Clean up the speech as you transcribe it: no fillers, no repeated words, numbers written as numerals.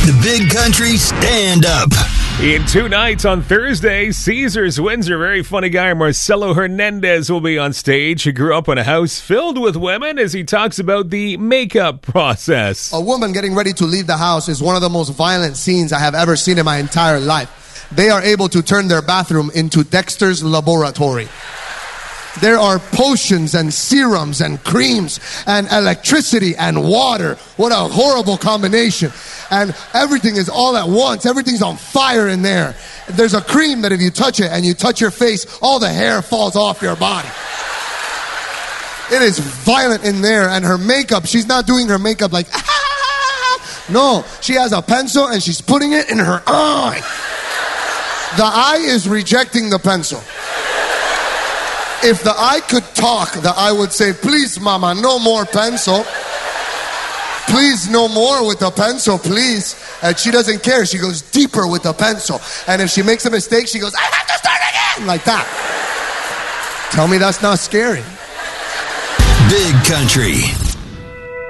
The Big Country Stand Up. In 2 nights on Thursday, Caesars Windsor, very funny guy Marcelo Hernandez will be on stage. He grew up in a house filled with women as he talks about the makeup process. A woman getting ready to leave the house is one of the most violent scenes I have ever seen in my entire life. They are able to turn their bathroom into Dexter's laboratory. There are potions and serums and creams and electricity and water. What a horrible combination. And everything is all at once. Everything's on fire in there. There's a cream that if you touch it and you touch your face, all the hair falls off your body. It is violent in there. And her makeup, she's not doing her makeup like, no, she has a pencil and she's putting it in her eye. The eye is rejecting the pencil. If the eye could talk, the eye would say, please, mama, no more pencil. Please, no more with the pencil, please. And she doesn't care. She goes deeper with the pencil. And if she makes a mistake, she goes, I have to start again. Like that. Tell me that's not scary. Big Country.